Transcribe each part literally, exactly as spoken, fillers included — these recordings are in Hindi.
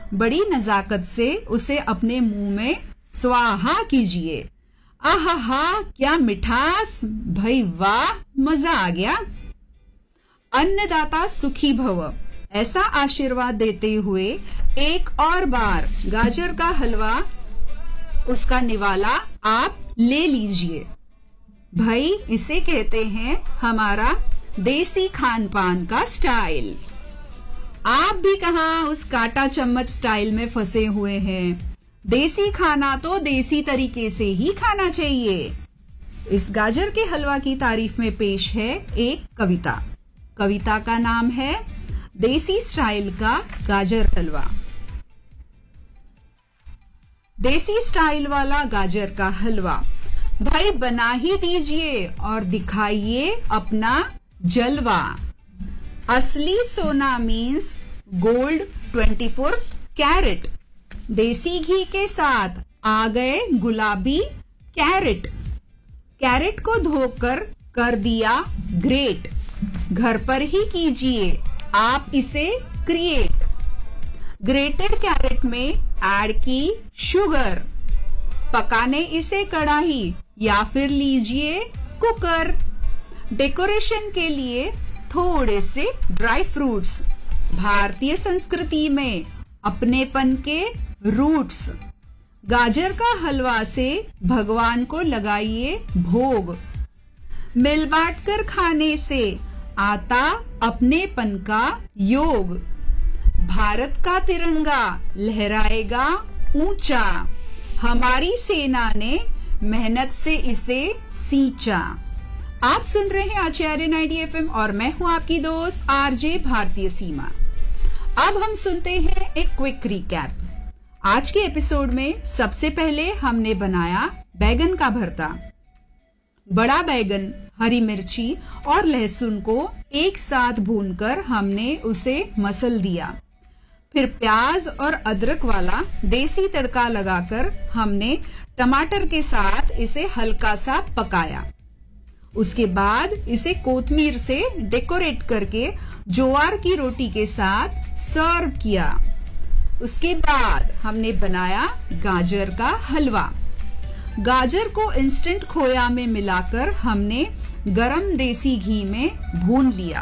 बड़ी नजाकत से उसे अपने मुंह में स्वाहा कीजिए। आहा, क्या मिठास, भाई वाह, मजा आ गया। अन्नदाता सुखी भव ऐसा आशीर्वाद देते हुए एक और बार गाजर का हलवा, उसका निवाला आप ले लीजिए। भाई इसे कहते हैं हमारा देसी खान पान का स्टाइल। आप भी कहां उस काटा चम्मच स्टाइल में फंसे हुए हैं। देसी खाना तो देसी तरीके से ही खाना चाहिए। इस गाजर के हलवा की तारीफ में पेश है एक कविता। कविता का नाम है देसी स्टाइल का गाजर हलवा। देसी स्टाइल वाला गाजर का हलवा भाई बना ही दीजिए और दिखाइए अपना जलवा। असली सोना मीन्स गोल्ड चौबीस कैरेट। देसी घी के साथ आ गए गुलाबी कैरेट। कैरेट को धोकर कर दिया ग्रेट। घर पर ही कीजिए आप इसे क्रिएट। ग्रेटेड कैरेट में ऐड की शुगर। पकाने इसे कढ़ाई या फिर लीजिए कुकर। डेकोरेशन के लिए थोड़े से ड्राई फ्रूट्स। भारतीय संस्कृति में अपनेपन के रूट्स। गाजर का हलवा से भगवान को लगाइए भोग। मिल बांट कर खाने से आता अपनेपन का योग। भारत का तिरंगा लहराएगा ऊंचा। हमारी सेना ने मेहनत से इसे सींचा। आप सुन रहे हैं आचार्य नाइंटी एफ एम और मैं हूं आपकी दोस्त आरजे भारतीय सीमा। अब हम सुनते हैं एक क्विक रिकैप। आज के एपिसोड में सबसे पहले हमने बनाया बैगन का भरता। बड़ा बैगन, हरी मिर्ची और लहसुन को एक साथ भूनकर हमने उसे मसल दिया। फिर प्याज और अदरक वाला देसी तड़का लगाकर हमने टमाटर के साथ इसे हल्का सा पकाया। उसके बाद इसे कोथमीर से डेकोरेट करके ज्वार की रोटी के साथ सर्व किया। उसके बाद हमने बनाया गाजर का हलवा। गाजर को इंस्टेंट खोया में मिलाकर हमने गरम देसी घी में भून लिया।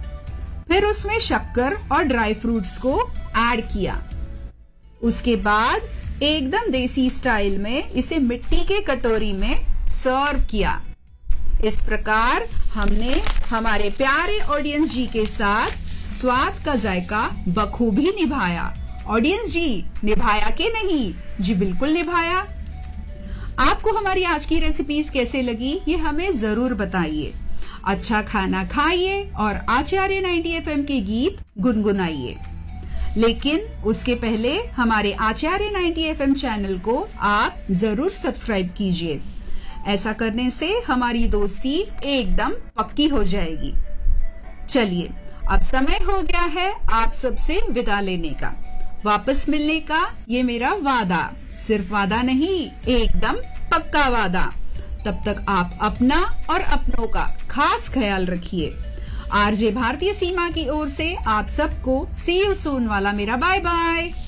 फिर उसमें शक्कर और ड्राई फ्रूट्स को ऐड किया। उसके बाद एकदम देसी स्टाइल में इसे मिट्टी के कटोरी में सर्व किया। इस प्रकार हमने हमारे प्यारे ऑडियंस जी के साथ स्वाद का जायका बखूबी निभाया। ऑडियंस जी, निभाया कि नहीं? जी बिल्कुल निभाया। आपको हमारी आज की रेसिपीज कैसे लगी ये हमें जरूर बताइए। अच्छा खाना खाइए और आचार्य नाइंटी एफ एम के गीत गुनगुनाइए। लेकिन उसके पहले हमारे आचार्य नाइंटी एफ एम चैनल को आप जरूर सब्सक्राइब कीजिए। ऐसा करने से हमारी दोस्ती एकदम पक्की हो जाएगी। चलिए, अब समय हो गया है आप सबसे विदा लेने का। वापस मिलने का ये मेरा वादा, सिर्फ वादा नहीं, एकदम पक्का वादा। तब तक आप अपना और अपनों का खास ख्याल रखिए। आरजे भारतीय सीमा की ओर से आप सबको सी यू सून वाला मेरा बाय बाय।